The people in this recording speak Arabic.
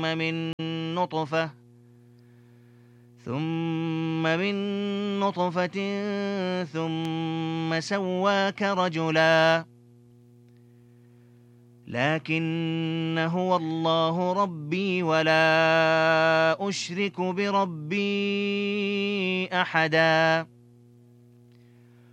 من نطفة ثم سواك رجلا لكن هو الله ربي ولا أشرك بربي أحدا